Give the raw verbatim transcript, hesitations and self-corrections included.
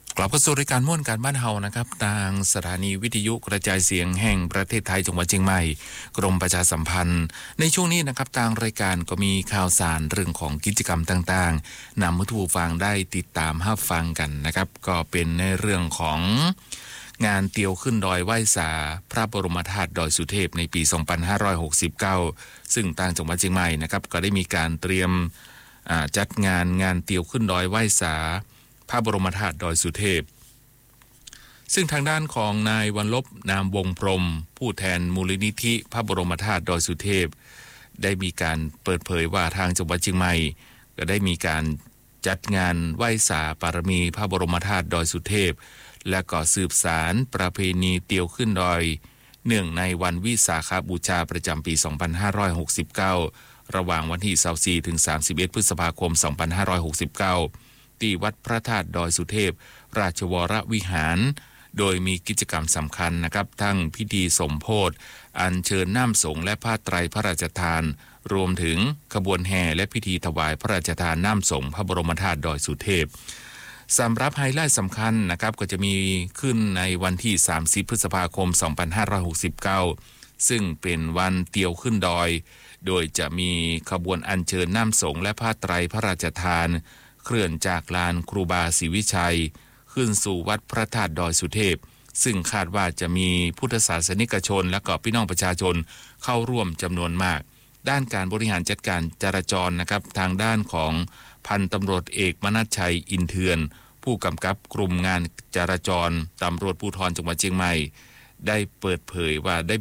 กลับเข้าสู่รายการม่วนการบ้านเฮานะครับทางสถานีวิทยุกระจายเสียงแห่งประเทศไทยจังหวัดเชียงใหม่กรมประชาสัมพันธ์ในช่วงนี้นะครับทางรายการก็มีข่าวสารเรื่องของกิจกรรมต่างๆนำมาทุกผู้ฟังได้ติดตามรับฟังกันนะครับก็เป็นในเรื่องของงานเตียวขึ้นดอยไหว้สาพระบรมธาตุดอยสุเทพในปี สองพันห้าร้อยหกสิบเก้า ซึ่งทางจังหวัดเชียงใหม่นะครับก็ได้มีการเตรียมจัดงานงานเตียวขึ้นดอยไหว้สาพระบรมธาตุดอยสุเทพซึ่งทางด้านของนายวันลบนามวงพรหมผู้แทนมูลนิธิพระบรมธาตุดอยสุเทพได้มีการเปิดเผยว่าทางจังหวัดเชียงใหม่ก็ได้มีการจัดงานไหว้สาปารมีพระบรมธาตุดอยสุเทพและก็สืบสารประเพณีเตียวขึ้นดอยเนื่องในวันวิสาขบูชาประจำปี สองพันห้าร้อยหกสิบเก้า ระหว่างวันที่ยี่สิบสี่ถึงสามสิบเอ็ดพฤษภาคม สองพันห้าร้อยหกสิบเก้าที่วัดพระธาตุดอยสุเทพราชวรวิหารโดยมีกิจกรรมสำคัญนะครับทั้งพิธีสมโภชอัญเชิญน้ำสงฆ์และผ้าไตรพระราชทานรวมถึงขบวนแห่และพิธีถวายพระราชทานน้ำสงฆ์พระบรมธาตุดอยสุเทพสำหรับไฮไลท์สำคัญนะครับก็จะมีขึ้นในวันที่สามสิบพฤษภาคม สองพันห้าร้อยหกสิบเก้า ซึ่งเป็นวันเตียวขึ้นดอยโดยจะมีขบวนอัญเชิญน้ำสงฆ์และผ้าไตรพระราชทานเคลื่อนจากลานครูบาศรีวิชัยขึ้นสู่วัดพระธาตุดอยสุเทพซึ่งคาดว่าจะมีพุทธศาสนิกชนและก็พี่น้องประชาชนเข้าร่วมจำนวนมากด้านการบริหารจัดการจราจรนะครับทางด้านของพันตำรวจเอกมนัสชัยอินเทือนผู้กำกับกลุ่มงานจราจรตำรวจภูธรจังหวัดเชียงใหม่ได้เปิดเผยว่าได้